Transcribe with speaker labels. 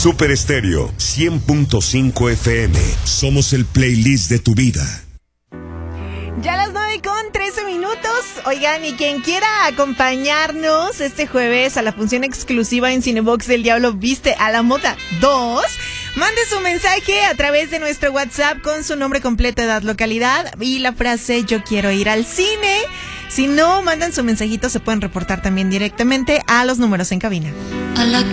Speaker 1: Super Estéreo 100.5 FM. Somos el playlist de tu vida.
Speaker 2: Ya las 9:13. Oigan, y quien quiera acompañarnos este jueves a la función exclusiva en Cinebox del Diablo Viste a la Moda 2, mande su mensaje a través de nuestro WhatsApp con su nombre completo, edad, localidad y la frase "yo quiero ir al cine". Si no mandan su mensajito, se pueden reportar también directamente a los números en cabina.
Speaker 3: A la